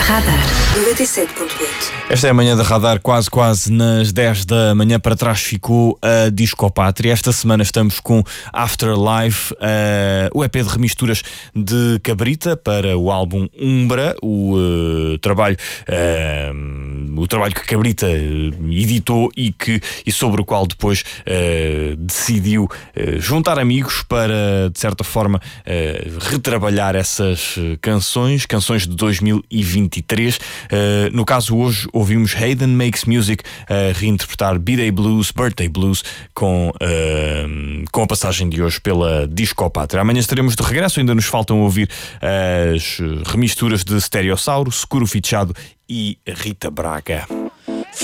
Radar 97.8. Esta é a manhã da Radar, quase nas 10 da manhã. Para trás ficou a Discopátria. Esta semana estamos com Afterlife, o EP de remisturas de Cabrita para o álbum Umbra, o trabalho que Cabrita editou e sobre o qual depois decidiu juntar amigos para, de certa forma, retrabalhar essas canções de 2023. No caso, hoje ouvimos Hayden Makes Music reinterpretar B-Day Blues, Birthday Blues com a passagem de hoje pela Discopátria. Amanhã estaremos de regresso, ainda nos faltam ouvir as remisturas de Stereossauro, Seguro Fichado e Rita Braga.